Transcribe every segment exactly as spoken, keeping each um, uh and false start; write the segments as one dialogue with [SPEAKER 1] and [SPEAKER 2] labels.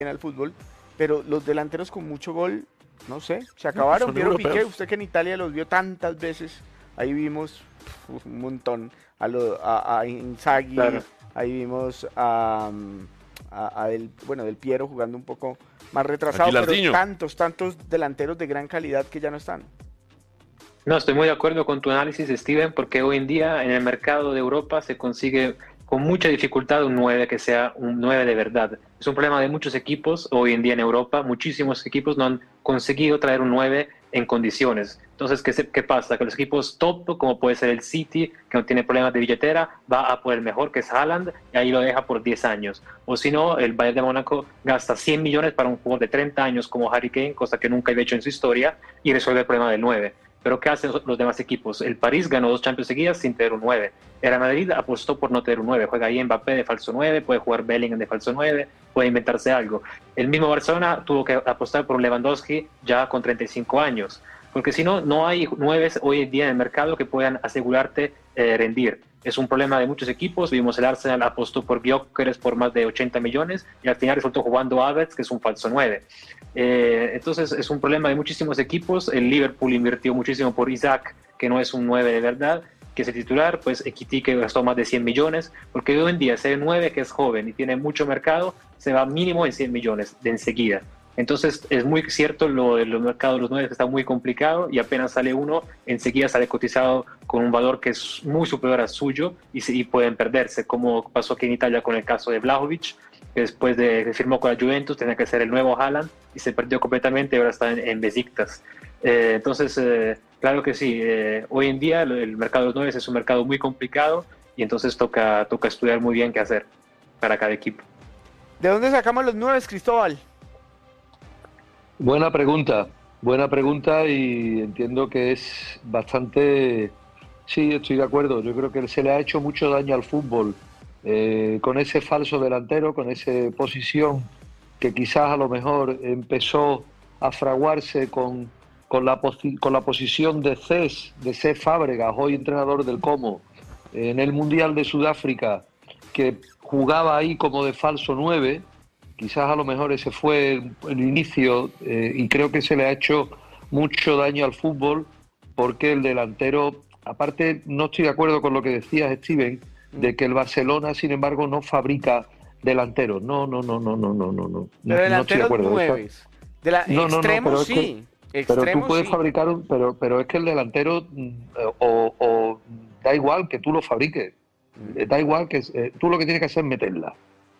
[SPEAKER 1] al fútbol, pero los delanteros con mucho gol, no sé, se acabaron.
[SPEAKER 2] Son
[SPEAKER 1] Vieron
[SPEAKER 2] europeos.
[SPEAKER 1] Piqué, usted que en Italia los vio tantas veces, ahí vimos uf, un montón a, lo, a, a Inzaghi,
[SPEAKER 3] Claro.
[SPEAKER 1] ahí vimos a, a, a el, bueno, Del Piero jugando un poco más retrasado, pero
[SPEAKER 2] Gilardino.
[SPEAKER 1] tantos, tantos delanteros de gran calidad que ya no están.
[SPEAKER 3] No, estoy muy de acuerdo con tu análisis, Steven, porque hoy en día en el mercado de Europa se consigue con mucha dificultad un nueve que sea un nueve de verdad. Es un problema de muchos equipos hoy en día en Europa. Muchísimos equipos no han conseguido traer un nueve en condiciones. Entonces, ¿qué, se, qué pasa? Que los equipos top, como puede ser el City, que no tiene problemas de billetera, va a por el mejor, que es Haaland, y ahí lo deja por diez años. O si no, el Bayern de Mónaco gasta cien millones para un jugador de treinta años como Harry Kane, cosa que nunca había hecho en su historia, y resuelve el problema del nueve. Pero ¿qué hacen los demás equipos? El París ganó dos Champions seguidas sin tener un nueve. El Madrid apostó por no tener un nueve. Juega ahí Mbappé de falso nueve, puede jugar Bellingham de falso nueve, puede inventarse algo. El mismo Barcelona tuvo que apostar por Lewandowski ya con treinta y cinco años. Porque si no, no hay nueves hoy en día en el mercado que puedan asegurarte eh, rendir. Es un problema de muchos equipos. Vimos el Arsenal apostó por Gyökeres por más de ochenta millones y al final resultó jugando Havertz, que es un falso nueve. Eh, entonces es un problema de muchísimos equipos. El Liverpool invirtió muchísimo por Isaac, que no es un nueve de verdad, que es el titular. Pues Ekitike que gastó más de cien millones, porque hoy en día ese nueve que es joven y tiene mucho mercado se va mínimo en cien millones de enseguida. Entonces es muy cierto lo de los mercados de los nueve que está muy complicado y apenas sale uno, enseguida sale cotizado con un valor que es muy superior al suyo y, y pueden perderse, como pasó aquí en Italia con el caso de Vlahovic, que después de que firmó con la Juventus tenía que ser el nuevo Haaland y se perdió completamente y ahora está en, en Besiktas. Eh, entonces, eh, claro que sí, eh, hoy en día el mercado de los nueve es un mercado muy complicado y entonces toca, toca estudiar muy bien qué hacer para cada equipo.
[SPEAKER 1] ¿De dónde sacamos los nueve, Cristóbal?
[SPEAKER 4] Buena pregunta, buena pregunta y entiendo que es bastante... Sí, estoy de acuerdo. Yo creo que se le ha hecho mucho daño al fútbol eh, con ese falso delantero, con esa posición que quizás a lo mejor empezó a fraguarse con, con, la, con la posición de Cés, de Cés Fábregas, hoy entrenador del Como, en el Mundial de Sudáfrica, que jugaba ahí como de falso nueve. Quizás a lo mejor ese fue el, el inicio eh, y creo que se le ha hecho mucho daño al fútbol porque el delantero, aparte no estoy de acuerdo con lo que decías, Steven, de que el Barcelona, sin embargo, no fabrica delanteros. No, no, no, no, no, no, no, no.
[SPEAKER 1] Pero
[SPEAKER 4] no
[SPEAKER 1] delanteros
[SPEAKER 4] estoy de acuerdo.
[SPEAKER 1] nueves. De la,
[SPEAKER 4] no, no,
[SPEAKER 1] extremos,
[SPEAKER 4] no, pero
[SPEAKER 1] sí.
[SPEAKER 4] es que,
[SPEAKER 1] Extremos,
[SPEAKER 4] pero tú puedes
[SPEAKER 1] sí.
[SPEAKER 4] fabricar un, pero, pero es que el delantero o, o da igual que tú lo fabriques. Da igual que eh, tú lo que tienes que hacer es meterla.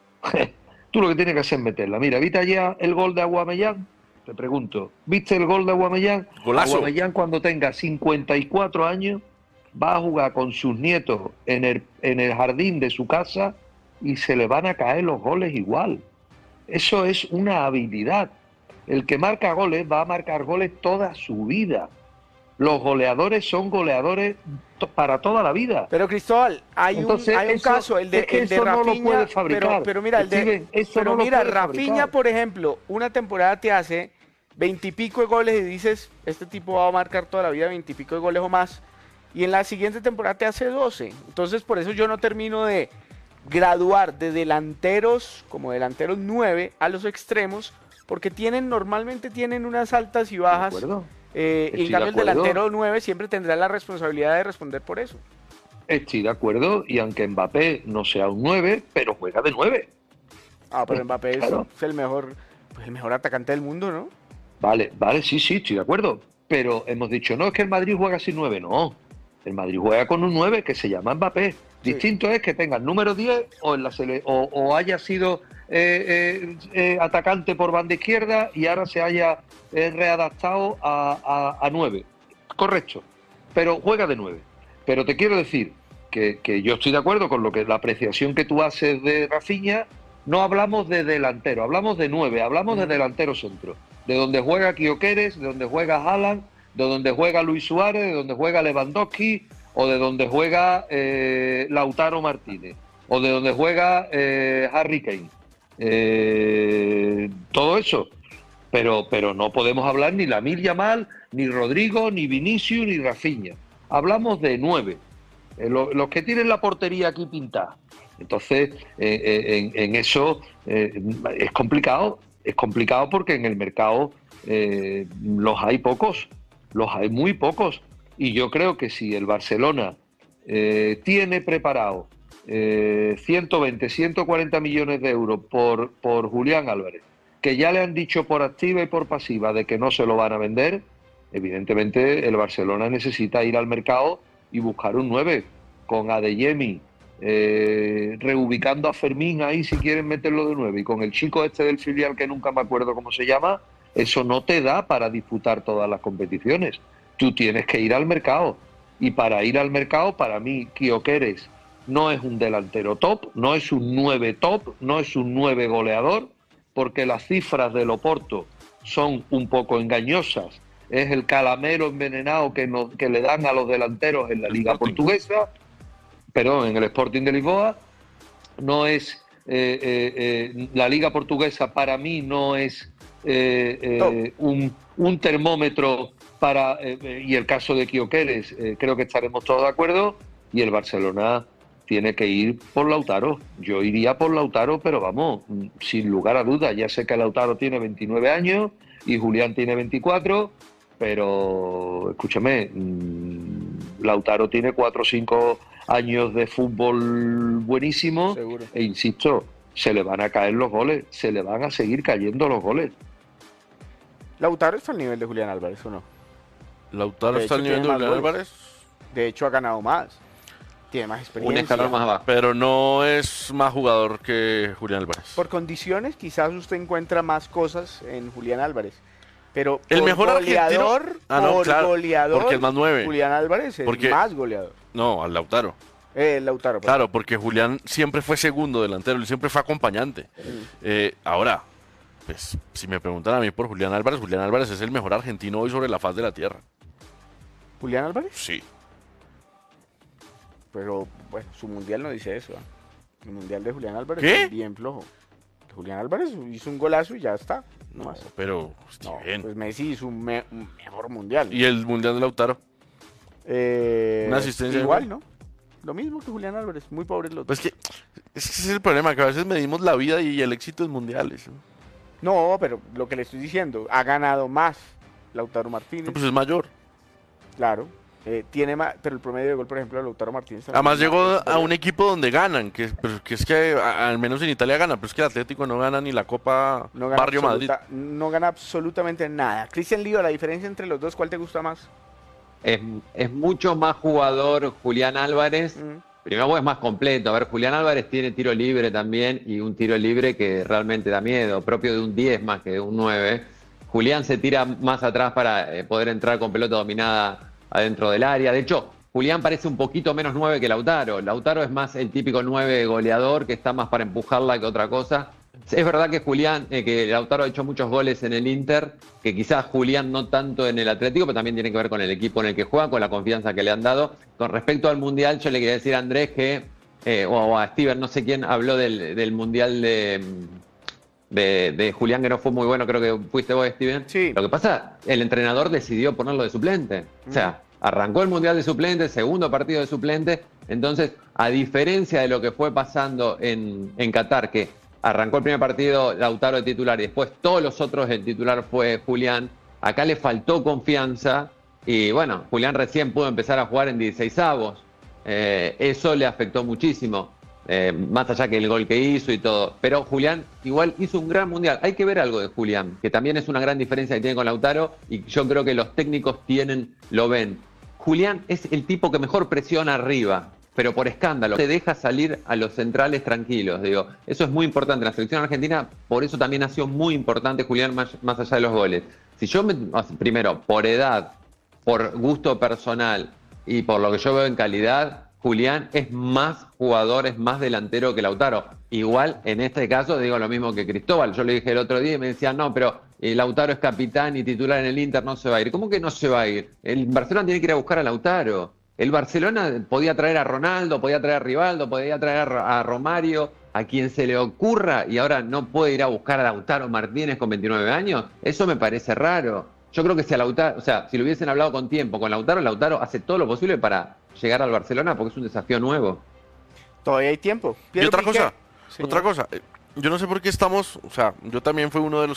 [SPEAKER 4] Tú lo que tienes que hacer es meterla. Mira, ¿viste ya el gol de Aubameyang? Te pregunto, ¿viste el gol de Aubameyang?
[SPEAKER 2] Golazo.
[SPEAKER 4] Aubameyang cuando tenga cincuenta y cuatro años va a jugar con sus nietos en el, en el jardín de su casa y se le van a caer los goles igual. Eso es una habilidad. El que marca goles va a marcar goles toda su vida. Los goleadores son goleadores para toda la vida.
[SPEAKER 1] Pero Cristóbal, hay
[SPEAKER 4] Entonces,
[SPEAKER 1] un, hay un
[SPEAKER 4] eso,
[SPEAKER 1] caso, el de,
[SPEAKER 4] es que
[SPEAKER 1] el de
[SPEAKER 4] eso no
[SPEAKER 1] Rafinha,
[SPEAKER 4] lo puede fabricar.
[SPEAKER 1] pero, pero mira, el de,
[SPEAKER 4] Steven, eso
[SPEAKER 1] pero
[SPEAKER 4] no lo
[SPEAKER 1] mira,
[SPEAKER 4] puede
[SPEAKER 1] Rafinha,
[SPEAKER 4] fabricar.
[SPEAKER 1] por ejemplo, una temporada te hace veintipico de goles y dices, este tipo va a marcar toda la vida veintipico de goles o más, y en la siguiente temporada te hace doce. Entonces, por eso yo no termino de graduar de delanteros, como delanteros nueve, a los extremos, porque tienen, normalmente tienen unas altas y bajas.
[SPEAKER 4] ¿De acuerdo?
[SPEAKER 1] Eh, y en
[SPEAKER 4] Estoy
[SPEAKER 1] cambio
[SPEAKER 4] de
[SPEAKER 1] el
[SPEAKER 4] acuerdo.
[SPEAKER 1] delantero nueve siempre tendrá la responsabilidad de responder por eso.
[SPEAKER 4] Estoy de acuerdo, y aunque Mbappé no sea un nueve, pero juega de nueve.
[SPEAKER 1] Ah, pero Mbappé
[SPEAKER 4] Claro.
[SPEAKER 1] es el mejor, pues el mejor atacante del mundo, ¿no?
[SPEAKER 4] Vale, vale, sí, sí, estoy de acuerdo. Pero hemos dicho, no, es que el Madrid juega sin nueve, no. El Madrid juega con un nueve que se llama Mbappé.
[SPEAKER 1] Sí.
[SPEAKER 4] Distinto es que tenga el número diez o, en la sele o, o haya sido eh, eh, eh, atacante por banda izquierda y ahora se haya eh, readaptado a, a, a nueve. Correcto. Pero juega de nueve. Pero te quiero decir que, que yo estoy de acuerdo con lo que la apreciación que tú haces de Rafinha. No hablamos de delantero, hablamos de nueve, hablamos de delantero centro. De donde juega Gyökeres, de donde juega Haaland, de donde juega Luis Suárez, de donde juega Lewandowski, o de donde juega eh, Lautaro Martínez, o de donde juega eh, Harry Kane. Eh, todo eso. Pero, pero no podemos hablar ni Lamine Yamal, ni Rodrigo, ni Vinicius, ni Rafinha. Hablamos de nueve. Eh, lo, los que tienen la portería aquí pintada. Entonces, eh, eh, en, en eso eh, es complicado. es complicado porque en el mercado eh, los hay pocos, los hay muy pocos. Y yo creo que si el Barcelona eh, tiene preparado eh, ciento veinte, ciento cuarenta millones de euros por, por Julián Álvarez, que ya le han dicho por activa y por pasiva de que no se lo van a vender, evidentemente el Barcelona necesita ir al mercado y buscar un nueve, con Adeyemi, eh, reubicando a Fermín ahí si quieren meterlo de nueve, y con el chico este del filial que nunca me acuerdo cómo se llama. Eso no te da para disputar todas las competiciones. Tú tienes que ir al mercado, y para ir al mercado, para mí, Gyökeres no es un delantero top, no es un nueve top, no es un nueve goleador, porque las cifras del Oporto son un poco engañosas. Es el calamero envenenado que, nos, que le dan a los delanteros en la Liga Portuguesa, perdón, en el Sporting de Lisboa. No es eh, eh, eh, la Liga Portuguesa, para mí no es eh, eh, un, un termómetro para, eh, y el caso de Gyökeres, eh, creo que estaremos todos de acuerdo, y el Barcelona tiene que ir por Lautaro. Yo iría por Lautaro, pero vamos, sin lugar a dudas. Ya sé que Lautaro tiene veintinueve años y Julián tiene veinticuatro, pero escúchame, Lautaro tiene cuatro o cinco años de fútbol buenísimo. Seguro. E insisto, se le van a caer los goles, se le van a seguir cayendo los goles.
[SPEAKER 1] ¿Lautaro está al nivel de Julián Álvarez o no?
[SPEAKER 2] ¿Lautaro está al nivel de Julián Álvarez?
[SPEAKER 1] De hecho, ha ganado más. Tiene más experiencia.
[SPEAKER 2] Un escalón más abajo. Pero no es más jugador que Julián Álvarez.
[SPEAKER 1] Por condiciones, quizás usted encuentra más cosas en Julián Álvarez. Pero
[SPEAKER 2] el
[SPEAKER 1] por
[SPEAKER 2] mejor
[SPEAKER 1] goleador,
[SPEAKER 2] argentino... ah, no,
[SPEAKER 1] por
[SPEAKER 2] claro,
[SPEAKER 1] goleador,
[SPEAKER 2] porque es más nueve.
[SPEAKER 1] Julián Álvarez es
[SPEAKER 2] porque...
[SPEAKER 1] más goleador.
[SPEAKER 2] No, al Lautaro.
[SPEAKER 1] Eh, Lautaro.
[SPEAKER 2] Claro, perdón. Porque Julián siempre fue segundo delantero, él siempre fue acompañante. Mm. Eh, ahora, pues, si me preguntan a mí por Julián Álvarez, Julián Álvarez es el mejor argentino hoy sobre la faz de la tierra.
[SPEAKER 1] ¿Julián Álvarez?
[SPEAKER 2] Sí.
[SPEAKER 1] Pero, bueno, su mundial no dice eso. ¿eh? El mundial de Julián Álvarez
[SPEAKER 2] ¿Qué?
[SPEAKER 1] es bien flojo. Julián Álvarez hizo un golazo y ya está. No,
[SPEAKER 2] no
[SPEAKER 1] más.
[SPEAKER 2] pero
[SPEAKER 1] no, pues Messi hizo un, me un mejor mundial.
[SPEAKER 2] ¿Y el mundial de Lautaro?
[SPEAKER 1] Eh,
[SPEAKER 2] Una asistencia
[SPEAKER 1] igual,
[SPEAKER 2] igual,
[SPEAKER 1] ¿no? Lo mismo que Julián Álvarez, muy pobre los
[SPEAKER 2] pues que ese es el problema, que a veces medimos la vida y el éxito en mundiales.
[SPEAKER 1] No, pero lo que le estoy diciendo, ha ganado más Lautaro Martínez.
[SPEAKER 2] No, pues es mayor.
[SPEAKER 1] Claro. Eh, tiene más, pero el promedio de gol, por ejemplo, de Lautaro Martínez.
[SPEAKER 2] Además llegó a un equipo donde ganan, que, pero, que es que a, al menos en Italia gana, pero es que el Atlético no gana ni la Copa
[SPEAKER 1] no
[SPEAKER 2] Barrio
[SPEAKER 1] absoluta,
[SPEAKER 2] Madrid.
[SPEAKER 1] No gana absolutamente nada. Cristian Lío, la diferencia entre los dos, ¿cuál te gusta más?
[SPEAKER 5] Es, es mucho más jugador Julián Álvarez. Mm. Primero es más completo. A ver, Julián Álvarez tiene tiro libre también, y un tiro libre que realmente da miedo, propio de un diez más que de un nueve. Julián se tira más atrás para eh, poder entrar con pelota dominada adentro del área. De hecho, Julián parece un poquito menos nueve que Lautaro. Lautaro es más el típico nueve goleador que está más para empujarla que otra cosa. Es verdad que Julián, eh, que Lautaro ha hecho muchos goles en el Inter, que quizás Julián no tanto en el Atlético, pero también tiene que ver con el equipo en el que juega, con la confianza que le han dado. Con respecto al Mundial, yo le quería decir a Andrés que, eh, o a Steven, no sé quién, habló del, del Mundial de, de, de Julián, que no fue muy bueno, creo que fuiste vos, Steven.
[SPEAKER 1] Sí.
[SPEAKER 5] Lo que pasa, el entrenador decidió ponerlo de suplente. Mm. O sea, arrancó el Mundial de suplente, segundo partido de suplente. Entonces, a diferencia de lo que fue pasando en, en Qatar, que arrancó el primer partido Lautaro de titular y después todos los otros el titular fue Julián, acá le faltó confianza y bueno, Julián recién pudo empezar a jugar en dieciseisavos. Eh, eso le afectó muchísimo, eh, más allá que el gol que hizo y todo. Pero Julián igual hizo un gran mundial. Hay que ver algo de Julián, que también es una gran diferencia que tiene con Lautaro, y yo creo que los técnicos tienen, lo ven. Julián es el tipo que mejor presiona arriba, pero por escándalo. Te deja salir a los centrales tranquilos, digo. Eso es muy importante. La selección argentina, por eso también ha sido muy importante Julián, más, más allá de los goles. Si yo, me, primero, por edad, por gusto personal y por lo que yo veo en calidad, Julián es más jugador, es más delantero que Lautaro. Igual, en este caso, digo lo mismo que Cristóbal. Yo le dije el otro día y me decían, no, pero eh, Lautaro es capitán y titular en el Inter, no se va a ir. ¿Cómo que no se va a ir? El Barcelona tiene que ir a buscar a Lautaro. El Barcelona podía traer a Ronaldo, podía traer a Rivaldo, podía traer a Romario, a quien se le ocurra, y ahora no puede ir a buscar a Lautaro Martínez con veintinueve años. Eso me parece raro. Yo creo que si a Lautaro, o sea, si lo hubiesen hablado con tiempo con Lautaro, Lautaro hace todo lo posible para llegar al Barcelona porque es un desafío nuevo.
[SPEAKER 1] Todavía hay tiempo.
[SPEAKER 2] Y otra cosa, Señor. otra cosa, yo no sé por qué estamos, o sea, yo también fui uno de los